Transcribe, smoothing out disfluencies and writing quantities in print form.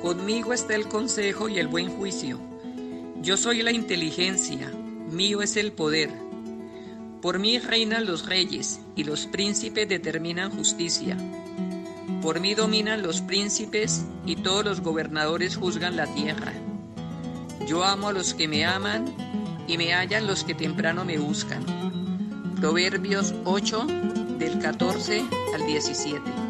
Conmigo está el consejo y el buen juicio. Yo soy la inteligencia, mío es el poder. Por mí reinan los reyes y los príncipes determinan justicia. Por mí dominan los príncipes y todos los gobernadores juzgan la tierra. Yo amo a los que me aman y me hallan los que temprano me buscan. Proverbios 8, del 14 al 17.